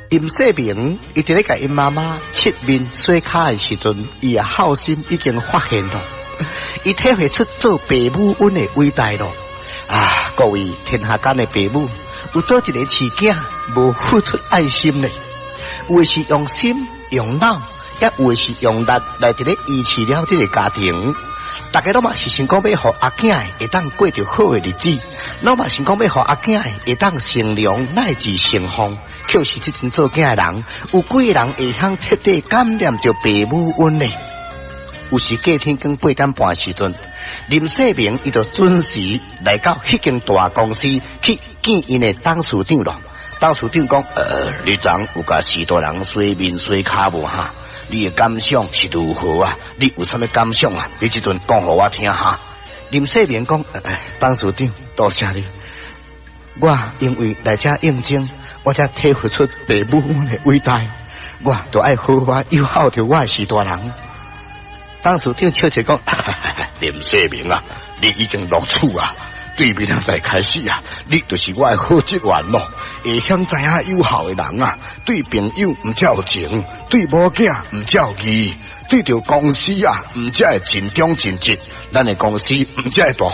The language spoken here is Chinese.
林世明伊伫咧甲因妈妈切面洗骹的时阵，伊啊孝心已经发现咯，伊体会出做爸母恩的伟大咯。啊，各位天下间的爸母，有多一个饲囝无付出爱心呢？有的是用心用脑，也有的是用力来伫咧维持了这个家庭。大家都嘛是想讲要互阿囝会当过着好的日子，拢嘛想讲要互阿囝会当成良乃至成功。可是这阵做囝的人，有几个人会通彻底感染着爸母恩呢？有时隔天更8点半时阵，林世明伊就准时来到迄间大公司去见因的董事长咯。董事长讲：你昨有甲许多人洗面洗骹无哈？你的感想是如何啊？你有啥物感想啊？你这阵讲互我听哈。林世明讲：董事长，多谢你。我因为来遮应征，我才体会出爸母的伟大。我就爱好好友好着我的许多人。董事长笑笑讲：林世明啊，你已经录取啊。对明仔载开始啊，你就是我的好职员咯，会晓知影友好的人啊，对朋友唔才有情，对某囝唔才有义，对着公司啊唔才会尽忠尽职，咱的公司唔才会大